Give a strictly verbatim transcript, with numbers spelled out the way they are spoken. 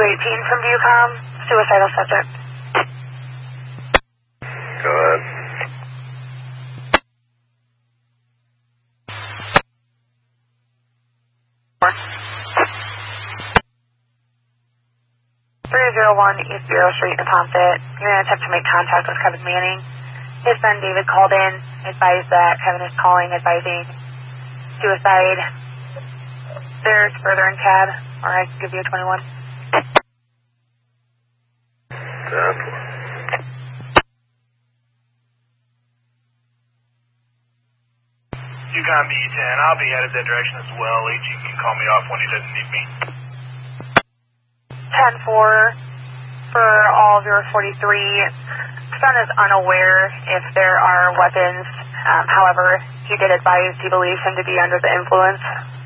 eighteen from Viewcom, suicidal subject. Go ahead. three oh one East Bureau Street in Ponset. You're going to attempt to make contact with Kevin Manning. His friend David called in, advised that Kevin is calling, advising suicide. There's further in cab, or I can give you a twenty-one. ten. You got me, ten. I'll be headed that direction as well. H, you can call me off when he doesn't need me. ten four for all of your forty-three. Son is unaware if there are weapons. Um, however, he did advise he believes him to be under the influence.